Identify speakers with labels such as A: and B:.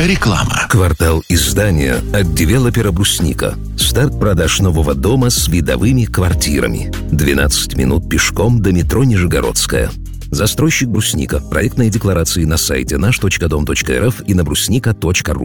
A: Реклама.
B: Квартал издания от девелопера «Брусника». Старт продаж нового дома с видовыми квартирами. 12 минут пешком до метро Нижегородская. Застройщик «Брусника». Проектные декларации на сайте наш.дом.рф и на брусника.ру.